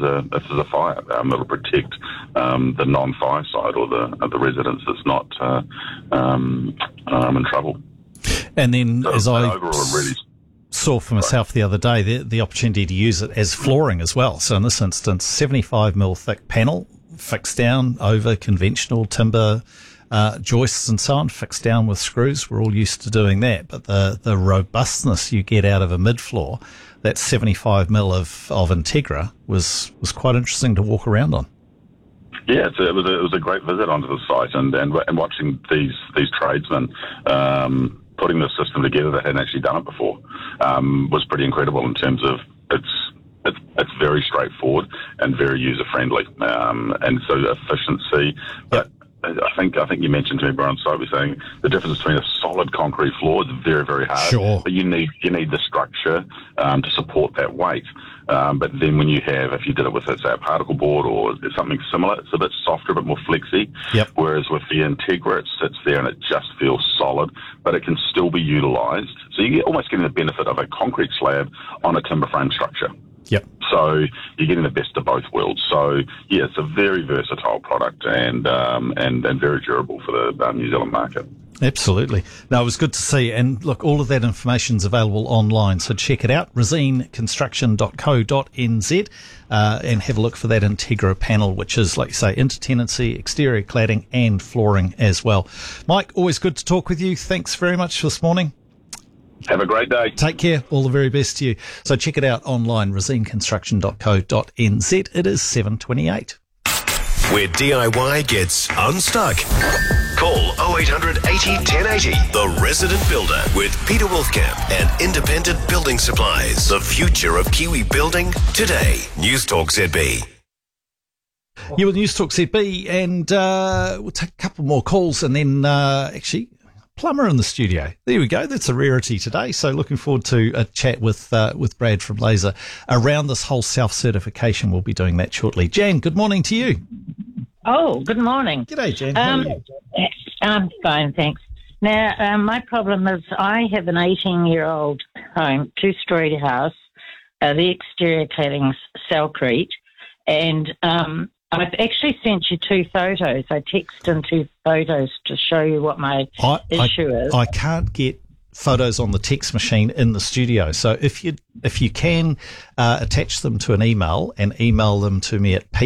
a fire. It'll protect the non-fire side or the residents that's not in trouble. And then, So as I overall, really, saw for myself the other day, the opportunity to use it as flooring as well. So in this instance, 75mm thick panel fixed down over conventional timber joists and so on, fixed down with screws. We're all used to doing that, but the robustness you get out of a mid-floor, that 75mm of Integra was quite interesting to walk around on. yeah, it was a great visit onto the site, and watching these tradesmen putting the system together that hadn't actually done it before was pretty incredible in terms of it's very straightforward and very user friendly, and so efficiency. But I think you mentioned to me, Brian, so I was saying the difference between a solid concrete floor is very, very hard. Sure. But you need the structure to support that weight. But then when if you did it with, say, a particle board or something similar, it's a bit softer, a bit more flexy. Yep. Whereas with the Integra, it sits there and it just feels solid, but it can still be utilised. So you almost getting the benefit of a concrete slab on a timber frame structure. Yep. So you're getting the best of both worlds. So yeah, it's a very versatile product and very durable for the New Zealand market. Absolutely. No, it was good to see. And look, all of that information's available online. So check it out, resineconstruction.co.nz, and have a look for that Integra panel, which is, like you say, intertenancy, exterior cladding and flooring as well. Mike, always good to talk with you. Thanks very much this morning. Have a great day. Take care. All the very best to you. So check it out online, resineconstruction.co.nz. It is 7:28. Where DIY gets unstuck. Call 0800 80 1080. The Resident Builder with Peter Wolfcamp and Independent Building Supplies. The future of Kiwi building today. News Talk ZB. You with News Talk ZB, and we'll take a couple more calls, and then actually plumber in the studio. There we go. That's a rarity today. So looking forward to a chat with Brad from Laser around this whole self-certification. We'll be doing that shortly. Jan, good morning to you. Oh, good morning. G'day, Jan. How are you? I'm fine, thanks. Now, my problem is I have an 18-year-old home, two-storey house. The exterior cladding's Cellcrete, and I've actually sent you two photos. I texted in two photos to show you what my issue is. I can't get photos on the text machine in the studio. So if you can attach them to an email and email them to me at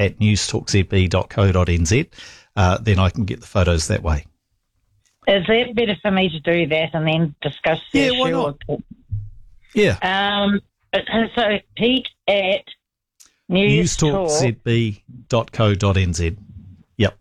pete@newstalkzb.co.nz, then I can get the photos that way. Is it better for me to do that and then discuss the issue? Why not? Yeah. So Pete at newstalkzb.co.nz. Yep.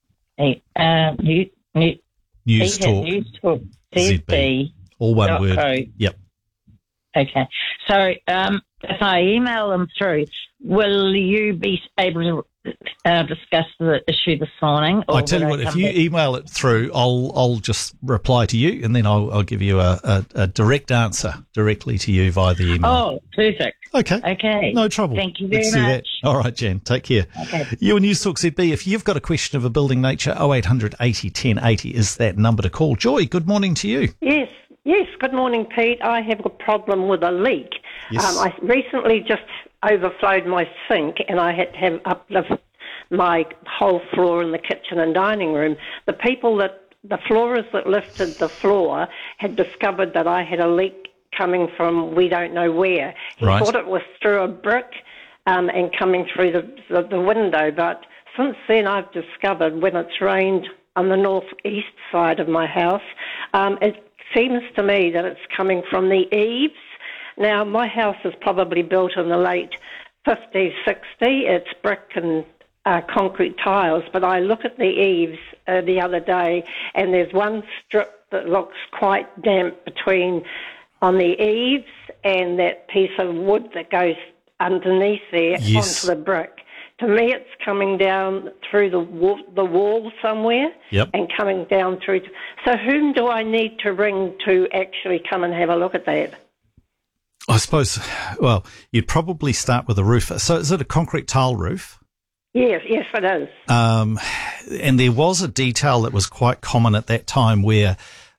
Newstalk ZB. All one word. Yep. Okay. So if I email them through, will you be able to discuss the issue this morning? I tell you what, if you email it through, I'll just reply to you, and then I'll give you a direct answer directly to you via the email. Oh, perfect. Okay. No trouble. Thank you very Let's much. do that. All right, Jan. Take care. Okay. You and News Talk ZB, if you've got a question of a building nature, 0800 80 1080 is that number to call. Joy, good morning to you. Yes, good morning, Pete. I have a problem with a leak. Yes. I recently just overflowed my sink and I had to have uplift my whole floor in the kitchen and dining room. The florers that lifted the floor had discovered that I had a leak coming from we don't know where. He thought it was through a brick and coming through the window, but since then I've discovered when it's rained on the northeast side of my house, it seems to me that it's coming from the eaves. Now, my house is probably built in the late 50s, 60s. It's brick and concrete tiles, but I look at the eaves the other day and there's one strip that looks quite damp on the eaves and that piece of wood that goes underneath there onto the brick. To me, it's coming down through the wall somewhere and coming down through. So whom do I need to ring to actually come and have a look at that? I suppose, well, you'd probably start with a roof. So is it a concrete tile roof? Yes, it is. And there was a detail that was quite common at that time where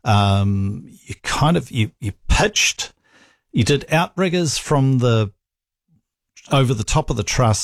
you pitched, you did outriggers from over the top of the truss